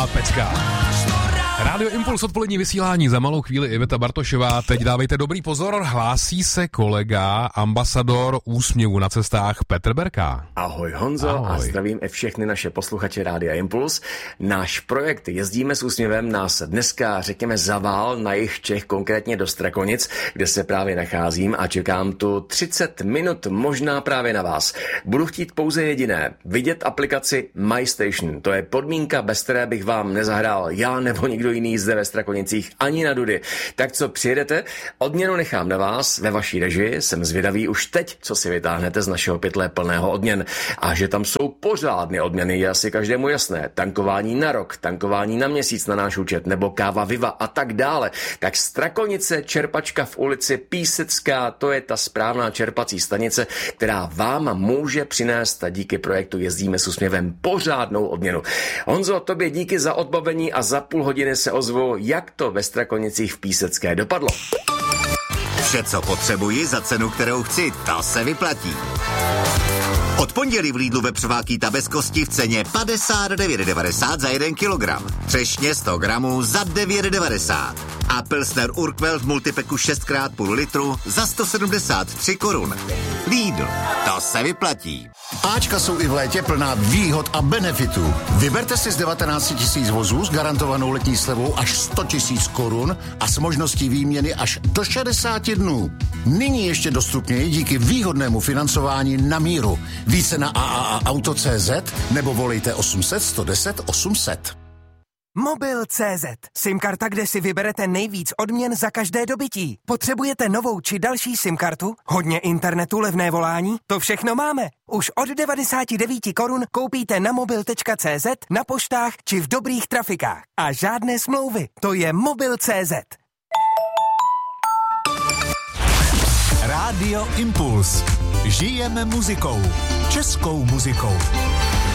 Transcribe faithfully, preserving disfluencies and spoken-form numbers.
skvělá pecka. Rádio Impuls, odpolední vysílání, za malou chvíli Iveta Bartošová. Teď dávejte dobrý pozor, hlásí se kolega, ambasador úsměvu na cestách Petr Berka. Ahoj Honzo. Ahoj. A zdravím i všechny naše posluchače Rádia Impuls. Náš projekt Jezdíme s úsměvem nás dneska, řekněme, zavál na jih Čech, konkrétně do Strakonic, kde se právě nacházím a čekám tu třicet minut možná právě na vás. Budu chtít pouze jediné, vidět aplikaci MyStation. To je podmínka, bez které bych vám nezahrál já nebo nikdo jiný zde ve Strakonicích ani na dudy. Tak co, přijedete? Odměnu nechám na vás, ve vaší režii. Jsem zvědavý už teď, co si vytáhnete z našeho pytle plného odměn. A že tam jsou pořádné odměny, je asi každému jasné. Tankování na rok, tankování na měsíc na náš účet, nebo káva Viva a tak dále. Tak Strakonice, čerpačka v ulici Písecká, to je ta správná čerpací stanice, která vám může přinést a díky projektu Jezdíme s úsměvem pořádnou odměnu. Honzo, tobě díky za odbavení a za půl hodiny se ozvu, jak to ve Strakonicích v Písecké dopadlo. Vše, co potřebuji za cenu, kterou chci, to se vyplatí. Od pondělí v Lidlu vepřová kýta bez kosti v ceně padesát devět devadesát za jeden kilogram. Třešně sto gramů za devět devadesát. A Pilsner Urquell v multipeku šest krát půl litru za sto sedmdesát tři korun. Lidl, to se vyplatí. Ačka jsou i v létě plná výhod a benefitů. Vyberte si z devatenáct tisíc vozů s garantovanou letní slevou až sto tisíc korun a s možností výměny až do šedesáti dnů. Nyní ještě dostupněji díky výhodnému financování na míru. Více na a a a auto tečka cé zet nebo volejte osm set sto deset osm set. Mobil tečka cé zet. SIM-karta, kde si vyberete nejvíc odměn za každé dobytí. Potřebujete novou či další SIM-kartu? Hodně internetu, levné volání? To všechno máme. Už od devadesát devět korun koupíte na mobil tečka cé zet, na poštách či v dobrých trafikách. A žádné smlouvy. To je mobil tečka cé zet. Rádio Impuls. Žijeme muzikou. Českou muzikou.